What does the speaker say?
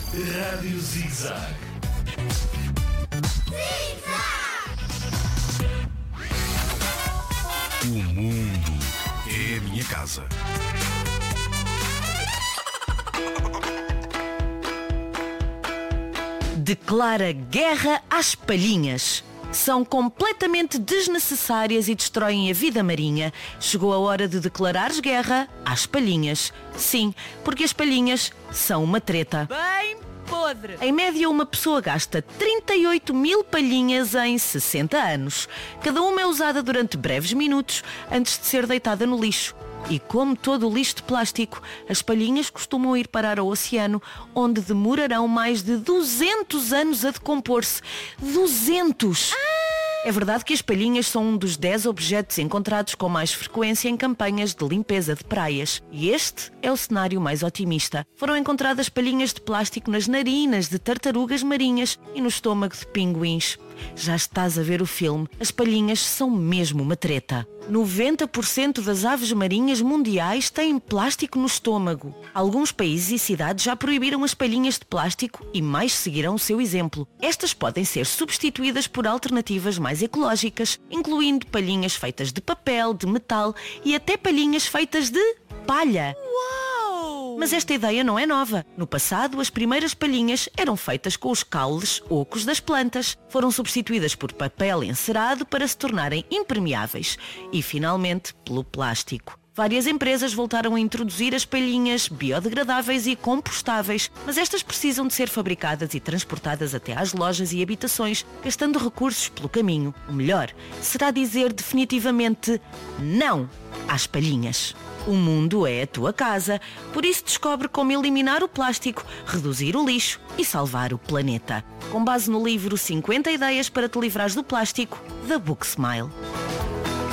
Rádio Zig-Zag. O mundo é a minha casa. Declara guerra às palhinhas. São completamente desnecessárias e destroem a vida marinha. Chegou a hora de declarares guerra às palhinhas. Sim, porque as palhinhas são uma treta. Bem podre. Em média, uma pessoa gasta 38 mil palhinhas em 60 anos. Cada uma é usada durante breves minutos antes de ser deitada no lixo. E como todo o lixo de plástico, as palhinhas costumam ir parar ao oceano, onde demorarão mais de 200 anos a decompor-se. 200! É verdade que as palhinhas são um dos 10 objetos encontrados com mais frequência em campanhas de limpeza de praias. E este é o cenário mais otimista. Foram encontradas palhinhas de plástico nas narinas de tartarugas marinhas e no estômago de pinguins. Já estás a ver o filme. As palhinhas são mesmo uma treta. 90% das aves marinhas mundiais têm plástico no estômago. Alguns países e cidades já proibiram as palhinhas de plástico e mais seguirão o seu exemplo. Estas podem ser substituídas por alternativas mais ecológicas, incluindo palhinhas feitas de papel, de metal e até palhinhas feitas de palha. Mas esta ideia não é nova. No passado, as primeiras palhinhas eram feitas com os caules ocos das plantas. Foram substituídas por papel encerado para se tornarem impermeáveis. E, finalmente, pelo plástico. Várias empresas voltaram a introduzir as palhinhas biodegradáveis e compostáveis, mas estas precisam de ser fabricadas e transportadas até às lojas e habitações, gastando recursos pelo caminho. O melhor será dizer definitivamente não às palhinhas. O mundo é a tua casa, por isso descobre como eliminar o plástico, reduzir o lixo e salvar o planeta. Com base no livro 50 ideias para te livrares do plástico, da Book Smile.